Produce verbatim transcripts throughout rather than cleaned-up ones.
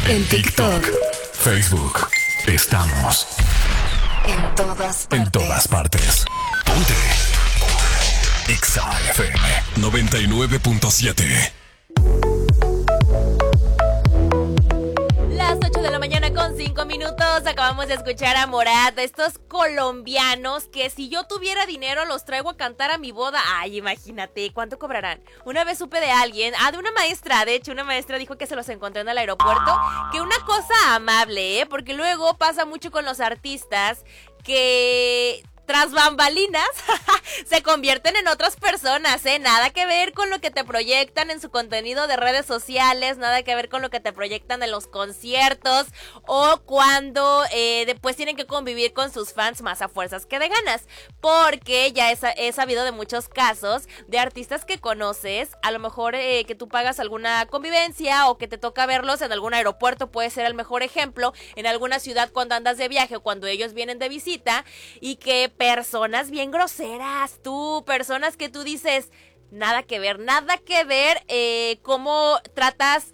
En TikTok, Facebook, estamos en todas partes. En todas partes. Ponte. Ponte. Exa F M noventa y nueve punto siete. Las ocho de la mañana con cinco minutos. Acabamos de escuchar a Morat, estos colombianos que si yo tuviera dinero los traigo a cantar a mi boda. Ay, imagínate, ¿cuánto cobrarán? Una vez supe de alguien, ah, de una maestra, de hecho una maestra dijo que se los encontró en el aeropuerto. Que una cosa amable, ¿eh? Porque luego pasa mucho con los artistas que... tras bambalinas, se convierten en otras personas, ¿eh? Nada que ver con lo que te proyectan en su contenido de redes sociales, nada que ver con lo que te proyectan en los conciertos o cuando eh, después tienen que convivir con sus fans más a fuerzas que de ganas. Porque ya he, he sabido de muchos casos de artistas que conoces, a lo mejor eh, que tú pagas alguna convivencia o que te toca verlos en algún aeropuerto, puede ser el mejor ejemplo, en alguna ciudad cuando andas de viaje o cuando ellos vienen de visita y que personas bien groseras, tú, personas que tú dices, nada que ver, nada que ver eh, cómo tratas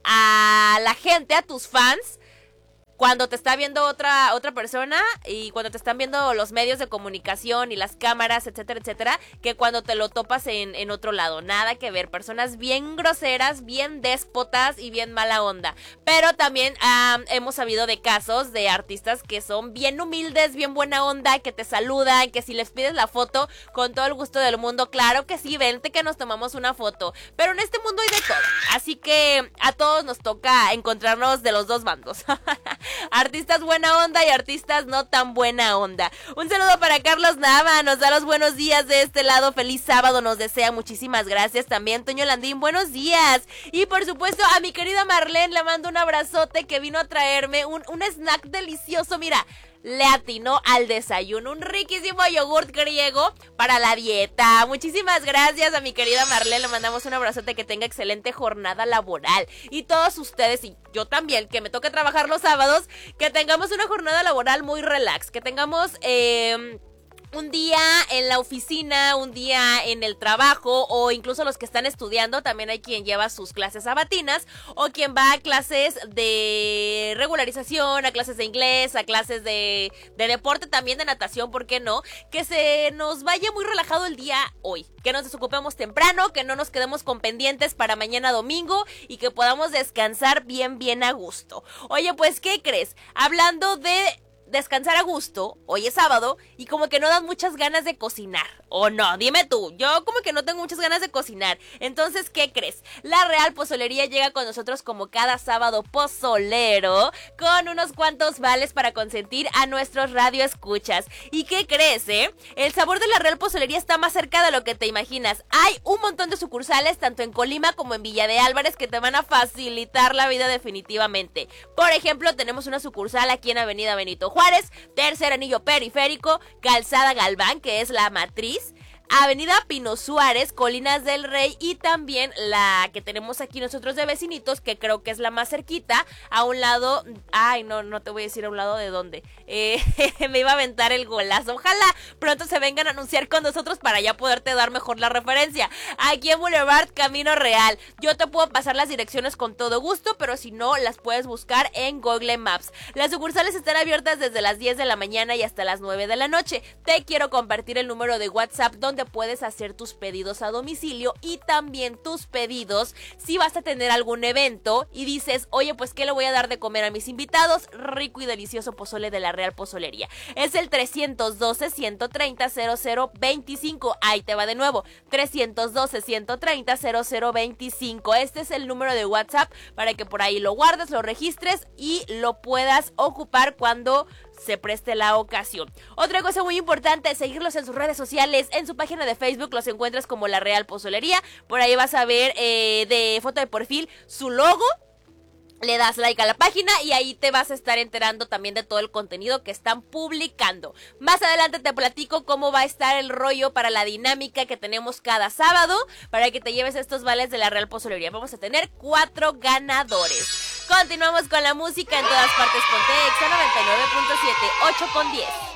a la gente, a tus fans, cuando te está viendo otra, otra persona y cuando te están viendo los medios de comunicación y las cámaras, etcétera, etcétera, que cuando te lo topas en, en otro lado. Nada que ver, personas bien groseras, bien déspotas y bien mala onda. Pero también um, hemos sabido de casos de artistas que son bien humildes, bien buena onda, que te saludan, que si les pides la foto, con todo el gusto del mundo, claro que sí, vente que nos tomamos una foto. Pero en este mundo hay de todo, así que a todos nos toca encontrarnos de los dos bandos. Artistas buena onda y artistas no tan buena onda. Un saludo para Carlos Nava, nos da los buenos días de este lado, feliz sábado nos desea, muchísimas gracias. También Toño Landín, buenos días. Y por supuesto a mi querida Marlene le mando un abrazote que vino a traerme un, un snack delicioso, mira, le atinó al desayuno, un riquísimo yogurt griego para la dieta. Muchísimas gracias a mi querida Marlene, le mandamos un abrazote, que tenga excelente jornada laboral. Y todos ustedes, y yo también, que me toca trabajar los sábados, que tengamos una jornada laboral muy relax, que tengamos... Eh, un día en la oficina, un día en el trabajo, o incluso los que están estudiando, también hay quien lleva sus clases sabatinas, o quien va a clases de regularización, a clases de inglés, a clases de, de deporte, también de natación, ¿por qué no? Que se nos vaya muy relajado el día hoy, que nos desocupemos temprano, que no nos quedemos con pendientes para mañana domingo y que podamos descansar bien, bien a gusto. Oye, pues, ¿qué crees? Hablando de... descansar a gusto, hoy es sábado y como que no dan muchas ganas de cocinar, ¿o no? Dime tú, yo como que no tengo muchas ganas de cocinar. Entonces, ¿qué crees? La Real Pozolería llega con nosotros como cada sábado pozolero con unos cuantos vales para consentir a nuestros radioescuchas. ¿Y qué crees, eh? El sabor de la Real Pozolería está más cerca de lo que te imaginas. Hay un montón de sucursales tanto en Colima como en Villa de Álvarez que te van a facilitar la vida definitivamente. Por ejemplo, tenemos una sucursal aquí en Avenida Benito Juárez, tercer anillo periférico, Calzada Galván, que es la matriz, Avenida Pino Suárez, Colinas del Rey, y también la que tenemos aquí nosotros de vecinitos, que creo que es la más cerquita, a un lado, ay no, no te voy a decir a un lado de dónde, eh, me iba a aventar el golazo, ojalá pronto se vengan a anunciar con nosotros para ya poderte dar mejor la referencia, aquí en Boulevard Camino Real. Yo te puedo pasar las direcciones con todo gusto, pero si no, las puedes buscar en Google Maps. Las sucursales están abiertas desde las diez de la mañana y hasta las nueve de la noche. Te quiero compartir el número de WhatsApp donde puedes hacer tus pedidos a domicilio y también tus pedidos si vas a tener algún evento y dices, oye, pues ¿qué le voy a dar de comer a mis invitados? Rico y delicioso pozole de la Real Pozolería. Es el trescientos doce, ciento treinta, cero cero veinticinco. Ahí te va de nuevo, trescientos doce, ciento treinta, cero cero veinticinco. Este es el número de WhatsApp para que por ahí lo guardes, lo registres y lo puedas ocupar cuando se preste la ocasión. Otra cosa muy importante es seguirlos en sus redes sociales. En su página de Facebook los encuentras como La Real Pozolería. Por ahí vas a ver eh, de foto de perfil su logo. Le das like a la página y ahí te vas a estar enterando también de todo el contenido que están publicando. Más adelante te platico cómo va a estar el rollo para la dinámica que tenemos cada sábado para que te lleves estos vales de la Real Pozolería. Vamos a tener cuatro ganadores. Continuamos con la música en todas partes. Ponte Exa noventa y nueve punto siete, ocho con diez.